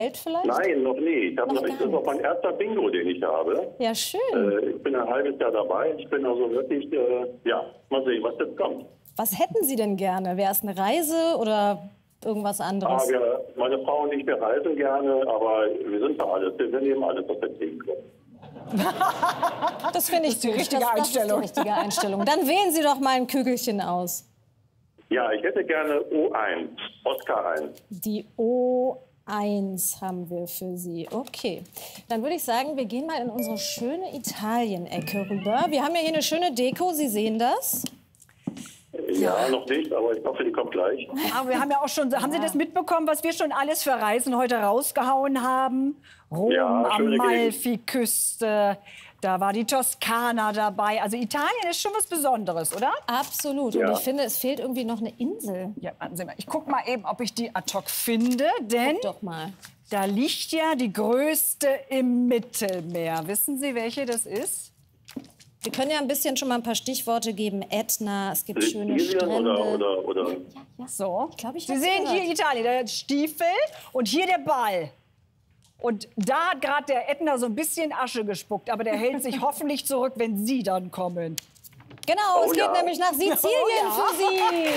Geld vielleicht? Nein, noch nie. Das ist auch mein erster Bingo, den ich habe. Ja, schön. Ich bin ein halbes Jahr dabei. Ich bin also wirklich, ja, mal sehen, was jetzt kommt. Was hätten Sie denn gerne? Wäre es eine Reise oder irgendwas anderes? Meine Frau und ich, wir reisen gerne, aber wir sind da alles. Wir nehmen alles, was wir kriegen können. Das finde ich die richtige Einstellung. Das ist die richtige Einstellung. Dann wählen Sie doch mal ein Kügelchen aus. Ja, ich hätte gerne O1, Oscar 1. Die O1 haben wir für Sie. Okay, dann würde ich sagen, wir gehen mal in unsere schöne Italien-Ecke rüber. Wir haben ja hier eine schöne Deko, Sie sehen das? Ja, noch nicht, aber ich hoffe, die kommt gleich. Aber wir haben ja auch schon, haben Sie das mitbekommen, was wir schon alles für Reisen heute rausgehauen haben? Rom, Ja, Amalfiküste, da war die Toskana dabei. Also Italien ist schon was Besonderes, oder? Absolut. Ja. Und ich finde, es fehlt irgendwie noch eine Insel. Ja, warten Sie mal. Ich gucke mal eben, ob ich die ad hoc finde, denn Guck doch mal. da liegt ja die größte im Mittelmeer. Wissen Sie, welche das ist? Wir können ja ein bisschen schon mal ein paar Stichworte geben. Ätna, es gibt schöne Sizilien Strände. oder So. glaub, ich Sie hab's sehen gehört. hier Italien, der Stiefel und hier der Ball. Und da hat gerade der Ätna so ein bisschen Asche gespuckt, aber der hält sich hoffentlich zurück, wenn Sie dann kommen. Genau, es geht ja. nämlich nach Sizilien ja. für Sie.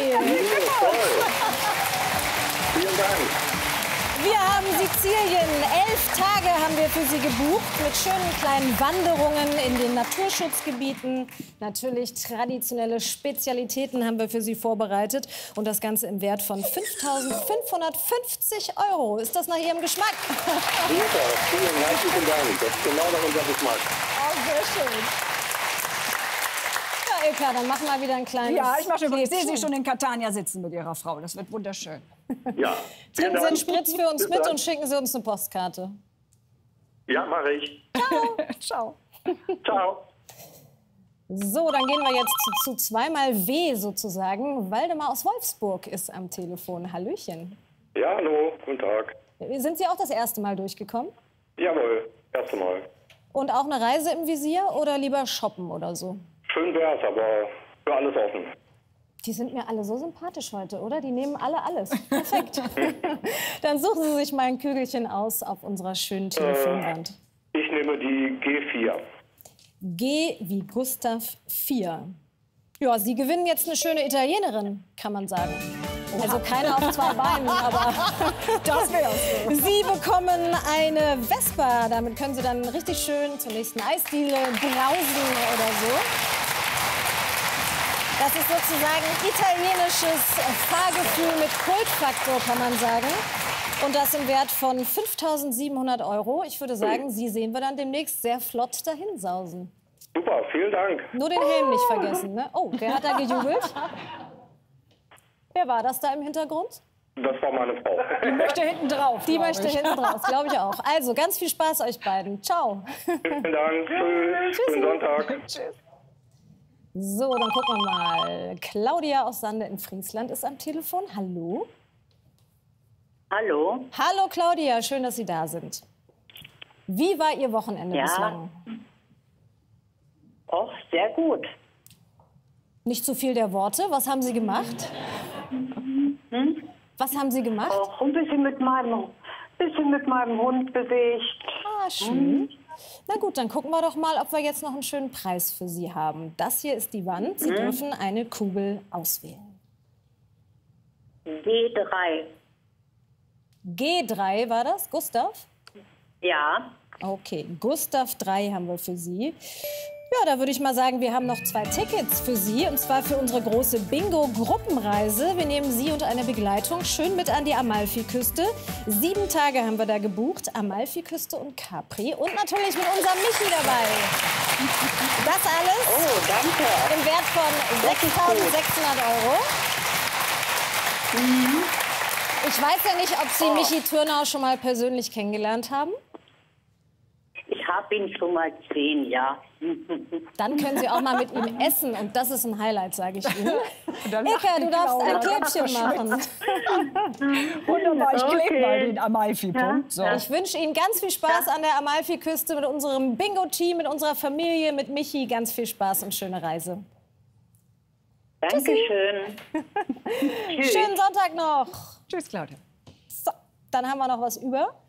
Vielen Dank. Wir haben Sizilien. 11 Tage haben wir für Sie gebucht mit schönen kleinen Wanderungen in den Naturschutzgebieten. Natürlich traditionelle Spezialitäten haben wir für Sie vorbereitet. Und das Ganze im Wert von 5.550 €. Ist das nach Ihrem Geschmack? Super, vielen herzlichen Dank. Das ist genau nach unserem Geschmack. Oh, sehr schön. Ja, Ilka, dann machen wir wieder ein kleines... Ja, ich mache schon. Ich sehe Sie Klebchen. schon in Catania sitzen mit Ihrer Frau. Das wird wunderschön. Ja, vielen Trinken Sie einen Dank. Spritz für uns Bis mit dann. und schicken Sie uns eine Postkarte. Ja, mache ich. Ciao. Ciao. So, dann gehen wir jetzt zu zweimal W sozusagen. Waldemar aus Wolfsburg ist am Telefon. Hallöchen. Ja, hallo, guten Tag. Sind Sie auch das erste Mal durchgekommen? Jawohl, erste Mal. Und auch eine Reise im Visier oder lieber shoppen oder so? Schön wär's, aber für alles offen. Die sind mir alle so sympathisch heute, oder? Die nehmen alle alles. Perfekt. Dann suchen Sie sich mal ein Kügelchen aus auf unserer schönen Telefonwand. Ich nehme die G4. G wie Gustav 4. Ja, Sie gewinnen jetzt eine schöne Italienerin, kann man sagen. Also keine auf zwei Beinen, aber Das wär's. Sie bekommen eine Vespa. Damit können Sie dann richtig schön zur nächsten Eisdiele brausen oder so. Das ist sozusagen italienisches Fahrgefühl mit Kultfaktor, kann man sagen. Und das im Wert von 5.700 €. Ich würde sagen, Sie sehen wir dann demnächst sehr flott dahin sausen. Super, vielen Dank. Nur den Helm nicht vergessen, ne? Oh, wer hat da gejubelt? Wer war das da im Hintergrund? Das war meine Frau. Die möchte hinten drauf. Die glaub möchte ich. hinten draus, glaube ich auch. Also, ganz viel Spaß euch beiden. Ciao. Vielen Dank. Tschüss. Schönen Sonntag. Tschüss. So, dann gucken wir mal. Claudia aus Sande in Friesland ist am Telefon. Hallo. Hallo. Hallo Claudia, schön, dass Sie da sind. Wie war Ihr Wochenende Ja. bislang? Och, sehr gut. Nicht zu viel der Worte. Was haben Sie gemacht? Was haben Sie gemacht? Auch ein bisschen mit meinem Hund bewegt. Ah, schön. Na gut, dann gucken wir doch mal, ob wir jetzt noch einen schönen Preis für Sie haben. Das hier ist die Wand. Sie dürfen eine Kugel auswählen. D3. G3 war das, Gustav? Ja. Okay, Gustav 3 haben wir für Sie. Ja, da würde ich mal sagen, wir haben noch 2 Tickets für Sie. Und zwar für unsere große Bingo-Gruppenreise. Wir nehmen Sie und eine Begleitung schön mit an die Amalfiküste. 7 Tage haben wir da gebucht. Amalfiküste und Capri. Und natürlich mit unserem Michi dabei. Das alles Oh, danke. im Wert von 6.600 €. Ich weiß ja nicht, ob Sie Michi Thürnau schon mal persönlich kennengelernt haben. Ich habe ihn schon mal gesehen, ja. Dann können Sie auch mal mit ihm essen. Und das ist ein Highlight, sage ich Ihnen. Dann lacht Eka, die du darfst ein Claudia. Klebchen machen. Wunderbar, ich klebe Okay. mal den Amalfi-Punkt. So. Ich wünsche Ihnen ganz viel Spaß an der Amalfiküste mit unserem Bingo-Team, mit unserer Familie, mit Michi. Ganz viel Spaß und schöne Reise. Dankeschön. Tschüss. Schönen Sonntag noch. Tschüss, Claudia. So, dann haben wir noch was über.